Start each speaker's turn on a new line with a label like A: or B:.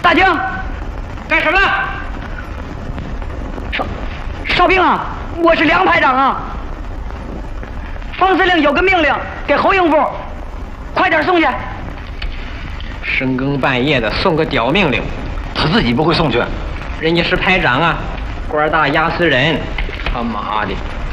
A: 大警，
B: 干什么了？
A: 哨兵啊，我是梁排长啊。冯司令有个命令给侯应付，快点送去。
B: 深更半夜的送个屌命令，
C: 他自己不会送去，
B: 人家是排长啊，官大压死人，他妈的！